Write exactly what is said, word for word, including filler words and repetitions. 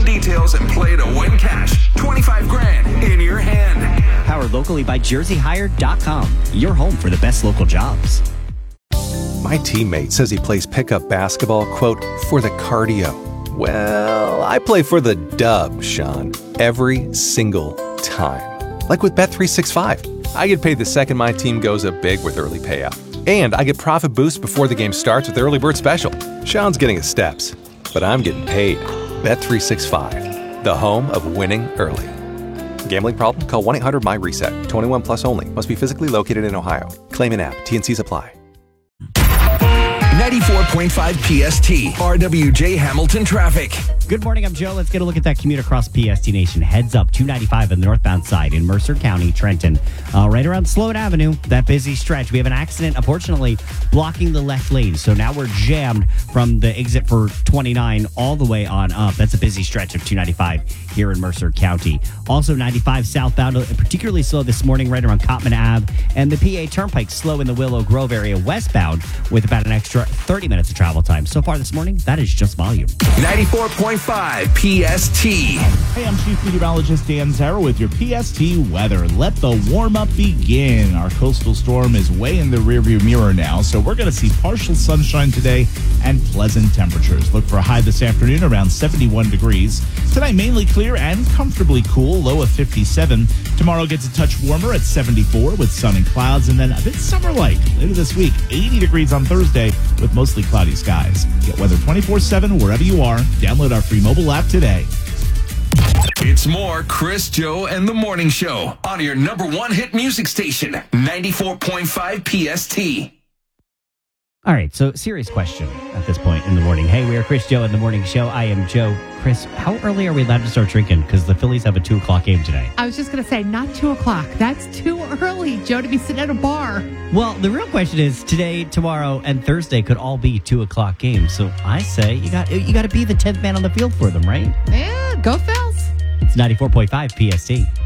details and play to win cash. twenty-five grand in your hand. Powered locally by jersey hire dot com. Your home for the best local jobs. My teammate says he plays pickup basketball, quote, for the cardio. Well, I play for the dub, Sean, every single time. Like with Bet three sixty-five. I get paid the second my team goes up big with early payout. And I get profit boost before the game starts with the early bird special. Sean's getting his steps, but I'm getting paid. Bet three sixty-five, the home of winning early. Gambling problem? Call one eight hundred my reset. twenty-one plus only. Must be physically located in Ohio. Claim in app. T and Cs apply. ninety-four point five P S T, R W J Hamilton traffic. Good morning, I'm Joe. Let's get a look at that commute across P S T Nation. Heads up, two ninety-five on the northbound side in Mercer County, Trenton. Uh, right around Sloan Avenue, that busy stretch. We have an accident, unfortunately, blocking the left lane. So now we're jammed from the exit for twenty-nine all the way on up. That's a busy stretch of two ninety-five here in Mercer County. Also, ninety-five southbound, particularly slow this morning right around Cotman Ave. And the P A Turnpike slow in the Willow Grove area westbound with about an extra thirty minutes of travel time. So far this morning, that is just volume. ninety-four point five P S T. Hey, I'm Chief Meteorologist Dan Zara with your P S T weather. Let the warm-up begin. Our coastal storm is way in the rearview mirror now, so we're going to see partial sunshine today and pleasant temperatures. Look for a high this afternoon around seventy-one degrees. Tonight, mainly clear and comfortably cool, low of fifty-seven. Tomorrow gets a touch warmer at seventy-four with sun and clouds, and then a bit summer-like later this week, eighty degrees on Thursday with mostly cloudy skies. Get weather twenty-four seven wherever you are. Download our free mobile app today. It's more Chris, Joe, and the Morning Show on your number one hit music station, ninety-four point five P S T. All right, so serious question at this point in the morning. Hey, we are Chris, Joe, and the Morning Show. I am Joe. Chris, how early are we allowed to start drinking? Because the Phillies have a two o'clock game today. I was just going to say, not two o'clock. That's too early, Joe, to be sitting at a bar. Well, the real question is today, tomorrow, and Thursday could all be two o'clock games. So I say you got you got to be the tenth man on the field for them, right? Yeah, go Phils. It's ninety-four point five P S T.